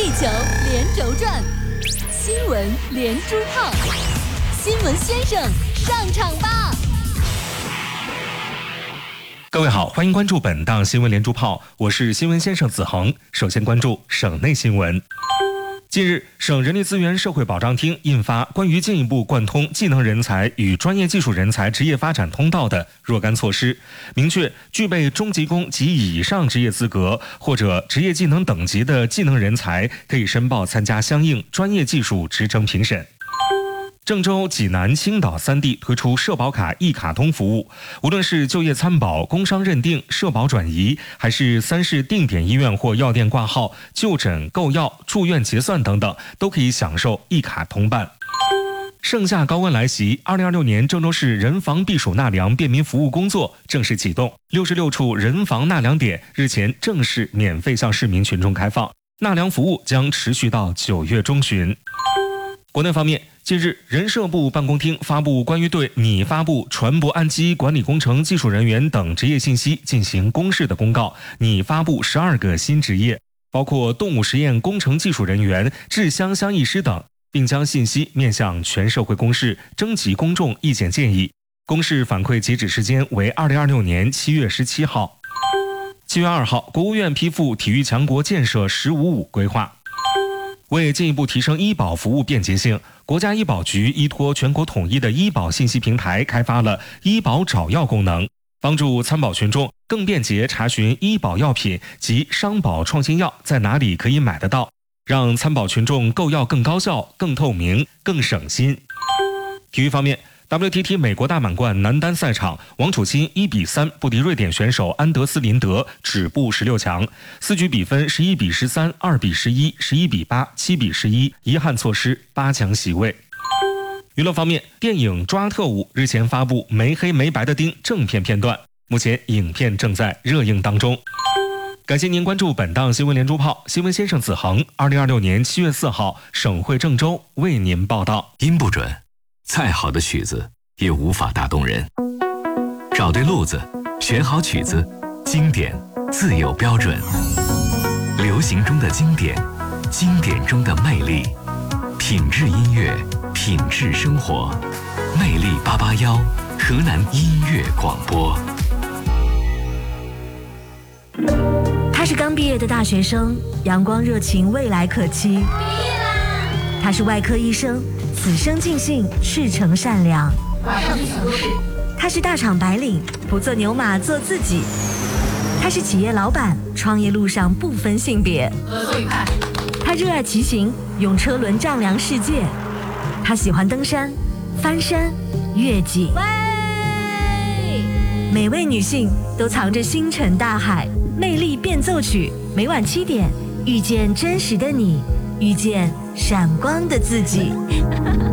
地球连轴转，新闻连珠炮，新闻先生上场吧！ 各位好，欢迎关注本档新闻连珠炮，我是新闻先生子恒。首先关注省内新闻。近日，省人力资源社会保障厅印发关于进一步贯通技能人才与专业技术人才职业发展通道的若干措施，明确具备中级工及以上职业资格或者职业技能等级的技能人才，可以申报参加相应专业技术职称评审。郑州、济南、青岛3地推出社保卡一卡通服务，无论是就业参保、工伤认定、社保转移，还是3市定点医院或药店挂号、就诊、购药、住院结算等等，都可以享受一卡通办。盛夏高温来袭，2026年郑州市人防避暑纳凉便民服务工作正式启动，66处人防纳凉点日前正式免费向市民群众开放，纳凉服务将持续到9月中旬。国内方面，近日，人社部办公厅发布关于对拟发布船舶岸基管理工程技术人员等职业信息进行公示的公告，拟发布12个新职业，包括动物实验工程技术人员、制香香艺师等，并将信息面向全社会公示，征集公众意见建议。公示反馈截止时间为2026年7月17号。7月2号，国务院批复体育强国建设“15+5”规划。为进一步提升医保服务便捷性，国家医保局依托全国统一的医保信息平台，开发了医保找药功能，帮助参保群众更便捷查询医保药品及商保创新药在哪里可以买得到，让参保群众购药更高效、更透明、更省心。体育方面，WTT 美国大满贯男单赛场，王楚钦1-3不敌瑞典选手安德斯林德，止步16强，4局比分11-13、2-11、11-8、7-11，遗憾错失8强席位。娱乐方面，电影《抓特务》日前发布没黑没白的丁正片片段，目前影片正在热映当中。感谢您关注本档新闻连珠炮，新闻先生子恒，2026年7月4号，省会郑州为您报道。 音不准，再好的曲子也无法打动人。找对路子，选好曲子，经典自有标准。流行中的经典，经典中的魅力，品质音乐，品质生活。魅力881，河南音乐广播。 他是刚毕业的大学生，阳光热情，未来可期。毕业啦！他是外科医生，此生尽兴，赤诚善良。马上去想事。他是大厂白领，不做牛马，做自己。他是企业老板，创业路上不分性别。合作愉快。他热爱骑行，用车轮丈量世界。他喜欢登山、翻山、越岭。每位女性都藏着星辰大海，魅力变奏曲，每晚7点，遇见真实的你，遇见闪光的自己。